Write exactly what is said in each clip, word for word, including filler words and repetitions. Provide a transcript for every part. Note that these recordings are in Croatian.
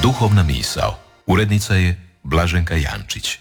Duhovna misao. Urednica je Blaženka Jančić.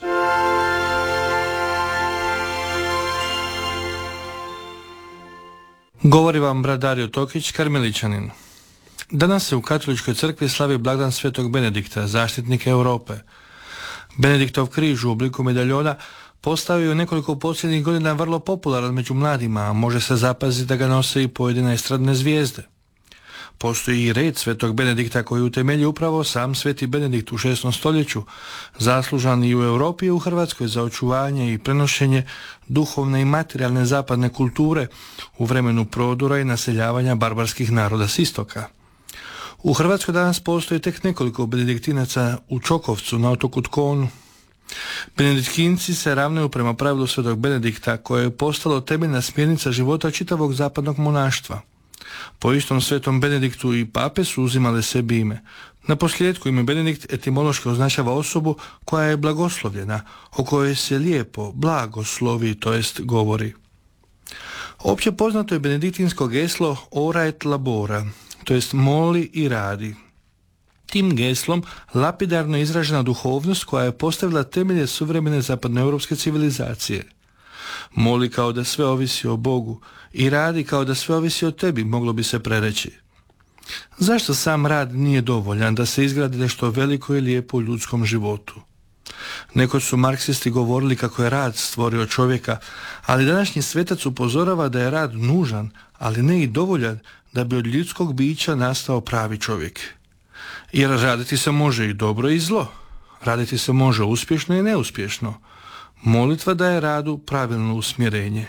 Govori vam brat Dario Tokić, karmeličanin. Danas se u katoličkoj crkvi slavi blagdan svetog Benedikta, zaštitnika Europe. Benediktov križ u obliku medaljona postao je u nekoliko posljednjih godina vrlo popularan među mladima, a može se zapaziti da ga nose i pojedine estradne zvijezde. Postoji i red svetog Benedikta koji utemelji upravo sam sveti Benedikt u šestom stoljeću, zaslužan i u Europi i u Hrvatskoj za očuvanje i prenošenje duhovne i materijalne zapadne kulture u vremenu prodora i naseljavanja barbarskih naroda s istoka. U Hrvatskoj danas postoji tek nekoliko benediktinaca u Čokovcu na otoku Tkonu. Benediktinci se ravnaju prema pravilu svetog Benedikta koje je postalo temeljna smjernica života čitavog zapadnog monaštva. Po istom svetom Benediktu i pape su uzimale sebi ime. Na posljedku ime Benedikt etimološki označava osobu koja je blagoslovljena, o kojoj se lijepo, blagoslovi, to jest govori. Opće poznato je benediktinsko geslo ora et labora, to jest moli i radi. Tim geslom lapidarno izražena duhovnost koja je postavila temelje suvremene zapadnoeuropske civilizacije. Moli kao da sve ovisi o Bogu i radi kao da sve ovisi o tebi, moglo bi se prereći. Zašto sam rad nije dovoljan da se izgradi nešto veliko i lijepo u ljudskom životu? Nekoć su marksisti govorili kako je rad stvorio čovjeka, ali današnji svetac upozorava da je rad nužan, ali ne i dovoljan da bi od ljudskog bića nastao pravi čovjek. Jer raditi se može i dobro i zlo. Raditi se može uspješno i neuspješno. Molitva daje radu pravilno usmjerenje.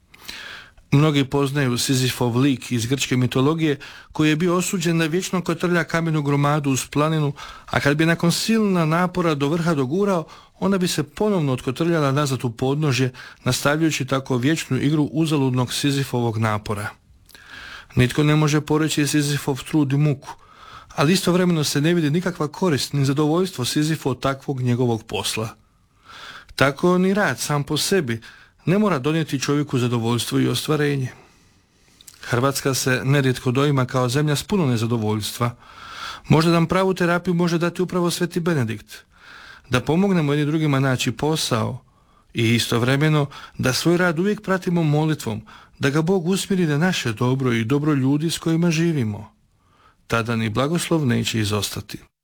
Mnogi poznaju Sizifov lik iz grčke mitologije koji je bio osuđen da vječno kotrlja kamenu gromadu uz planinu, a kad bi nakon silna napora do vrha dogurao, ona bi se ponovno otkotrljala nazad u podnožje, nastavljajući tako vječnu igru uzaludnog Sizifovog napora. Nitko ne može poreći Sizifov trud i muku, ali istovremeno se ne vidi nikakva korist ni zadovoljstvo Sizifo od takvog njegovog posla. Tako ni rad sam po sebi ne mora donijeti čovjeku zadovoljstvo i ostvarenje. Hrvatska se nerijetko doima kao zemlja s puno nezadovoljstva. Možda nam pravu terapiju može dati upravo sveti Benedikt. Da pomognemo jedni drugima naći posao i istovremeno da svoj rad uvijek pratimo molitvom, da ga Bog usmjeri na naše dobro i dobro ljudi s kojima živimo. Tada ni blagoslov neće izostati.